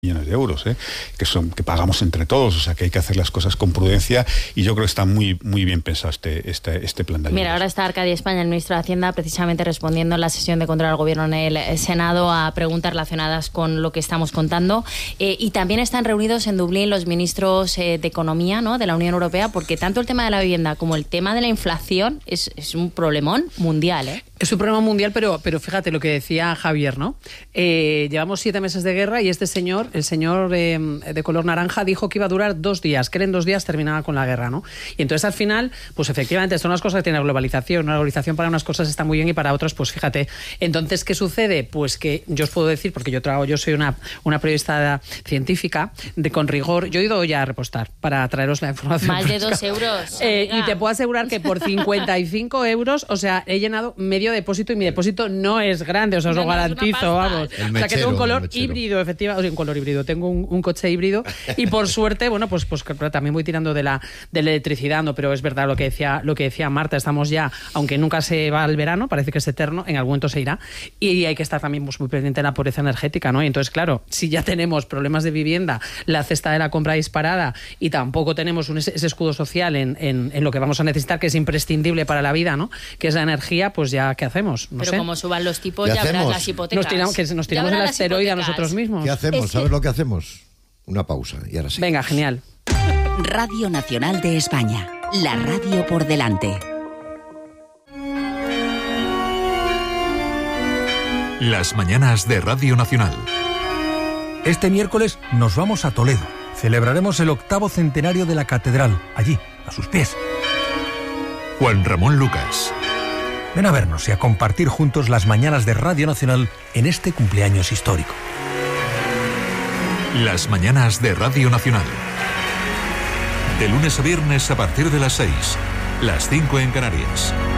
millones de euros, que pagamos entre todos, o sea que hay que hacer las cosas con prudencia, y yo creo que está muy bien pensado este plan de ayudas. Mira, ahora está Arcadio España, el ministro de Hacienda, precisamente respondiendo en la sesión de control al Gobierno en el Senado a preguntas relacionadas con lo que estamos contando, y también están reunidos en Dublín los ministros de Economía, ¿no?, de la Unión Europea, porque tanto el tema de la vivienda como el tema de la inflación es un problemón mundial, Es un problema mundial, pero fíjate lo que decía Javier, ¿no? Llevamos 7 meses de guerra y este señor, el señor de color naranja, dijo que iba a durar 2 días, que en 2 días terminaba con la guerra, ¿no? Y entonces al final, pues efectivamente, son las cosas que tiene la globalización. La globalización para unas cosas está muy bien y para otras, pues fíjate. Entonces, ¿qué sucede? Pues que yo os puedo decir, porque yo soy una periodista científica, con rigor, yo he ido ya a repostar para traeros la información. Más de 2 euros. Y te puedo asegurar que por 55 euros, o sea, he llenado medio depósito y mi depósito no es grande, o sea, os lo garantizo, vamos. O sea, que tengo un color híbrido, efectivamente, un color híbrido, tengo un coche híbrido y por suerte, bueno, pues también voy tirando de la electricidad, ¿no? Pero es verdad lo que decía Marta, estamos ya, aunque nunca se va al verano, parece que es eterno, en algún momento se irá, y hay que estar también pues, muy pendiente de la pobreza energética, ¿no? Y entonces, claro, si ya tenemos problemas de vivienda, la cesta de la compra disparada y tampoco tenemos ese escudo social en lo que vamos a necesitar, que es imprescindible para la vida, ¿no?, que es la energía, pues ya, ¿qué hacemos? No Pero sé. como suban los tipos, ya verás las hipotecas. Nos tiramos el asteroide a nosotros mismos. ¿Qué hacemos? ¿Sabes lo que hacemos? Una pausa y ahora sí. Venga, genial. Radio Nacional de España, la radio por delante. Las mañanas de Radio Nacional. Este miércoles nos vamos a Toledo. Celebraremos el 8º centenario de la catedral, allí, a sus pies. Juan Ramón Lucas. Ven a vernos y a compartir juntos las mañanas de Radio Nacional en este cumpleaños histórico. Las mañanas de Radio Nacional. De lunes a viernes a partir de las 6, las 5 en Canarias.